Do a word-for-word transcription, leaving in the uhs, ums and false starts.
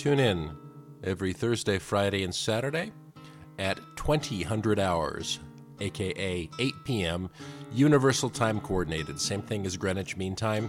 Tune in every Thursday, Friday, and Saturday at twenty hundred hours, aka eight p.m. Universal Time Coordinated. Same thing as Greenwich Mean Time.